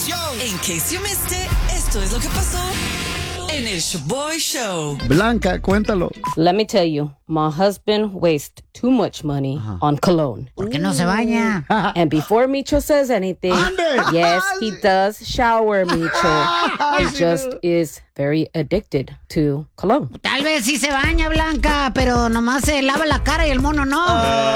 In case you missed it, esto es lo que pasó en el Shaboy Show. Blanca, cuéntalo. Let me tell you, my husband wastes too much money on cologne. ¿Por qué no se baña? And before Micho says anything, yes, he does shower, Micho. He just is very addicted to cologne. Tal vez sí se baña, Blanca, pero nomás se lava la cara y el mono no.